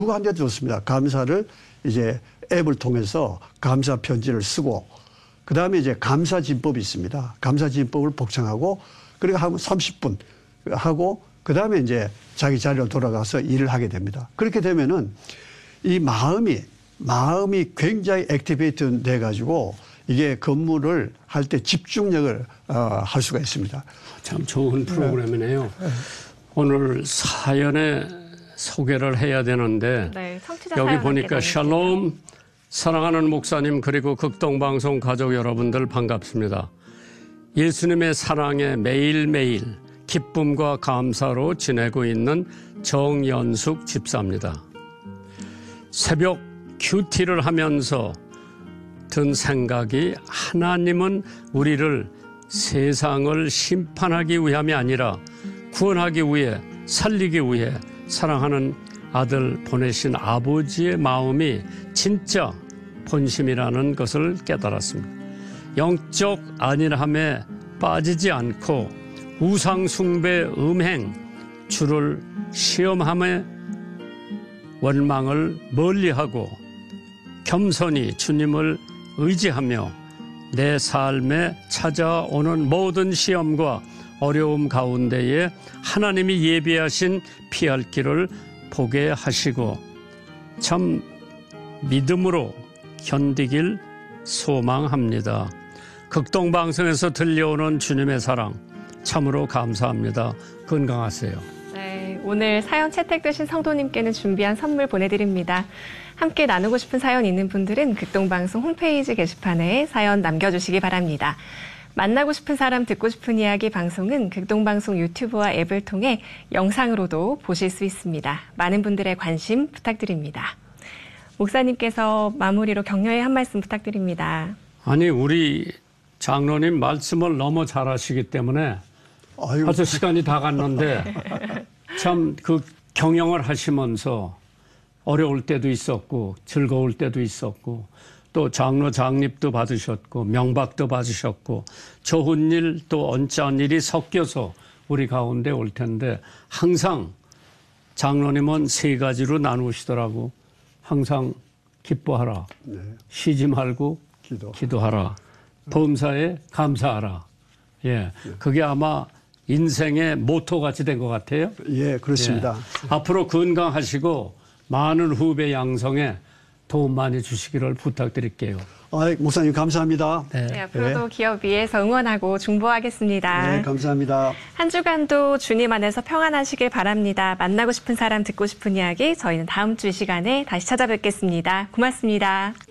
누구한테도 좋습니다. 감사를 이제 앱을 통해서 감사 편지를 쓰고 그다음에 이제 감사 진법이 있습니다. 감사 진법을 복창하고 그리고 한 30분 하고 그다음에 이제 자기 자리로 돌아가서 일을 하게 됩니다. 그렇게 되면은 이 마음이 굉장히 액티베이트 돼 가지고 이게 근무를 할 때 집중력을 할 수가 있습니다. 참 좋은 프로그램이네요. 오늘 사연에 소개를 해야 되는데 여기 보니까 샬롬 사랑하는 목사님 그리고 극동방송 가족 여러분들 반갑습니다. 예수님의 사랑에 매일매일 기쁨과 감사로 지내고 있는 정연숙 집사입니다. 새벽 큐티를 하면서 든 생각이 하나님은 우리를 세상을 심판하기 위함이 아니라 구원하기 위해 살리기 위해 사랑하는 아들 보내신 아버지의 마음이 진짜 본심이라는 것을 깨달았습니다. 영적 안일함에 빠지지 않고 우상 숭배 음행 주를 시험함에 원망을 멀리하고 겸손히 주님을 의지하며 내 삶에 찾아오는 모든 시험과 어려움 가운데에 하나님이 예비하신 피할 길을 보게 하시고 참 믿음으로 견디길 소망합니다. 극동방송에서 들려오는 주님의 사랑 참으로 감사합니다. 건강하세요. 네, 오늘 사연 채택되신 성도님께는 준비한 선물 보내드립니다. 함께 나누고 싶은 사연 있는 분들은 극동방송 홈페이지 게시판에 사연 남겨주시기 바랍니다. 만나고 싶은 사람 듣고 싶은 이야기 방송은 극동방송 유튜브와 앱을 통해 영상으로도 보실 수 있습니다. 많은 분들의 관심 부탁드립니다. 목사님께서 마무리로 격려의 한 말씀 부탁드립니다. 아니 우리 장로님 말씀을 너무 잘하시기 때문에 벌써 시간이 다 갔는데 참 그 경영을 하시면서 어려울 때도 있었고 즐거울 때도 있었고 또 장로 장립도 받으셨고 명박도 받으셨고 좋은 일 또 언짢은 일이 섞여서 우리 가운데 올 텐데 항상 장로님은 세 가지로 나누시더라고. 항상 기뻐하라. 네. 쉬지 말고 기도하라. 범사에 감사하라. 예, 네. 그게 아마 인생의 모토 같이 된 것 같아요. 예, 그렇습니다. 예. 앞으로 건강하시고 많은 후배 양성에 도움 많이 주시기를 부탁드릴게요. 목사님 감사합니다. 네, 앞으로도 기업 위해서 응원하고 중보하겠습니다. 네, 감사합니다. 한 주간도 주님 안에서 평안하시길 바랍니다. 만나고 싶은 사람 듣고 싶은 이야기 저희는 다음 주 이 시간에 다시 찾아뵙겠습니다. 고맙습니다.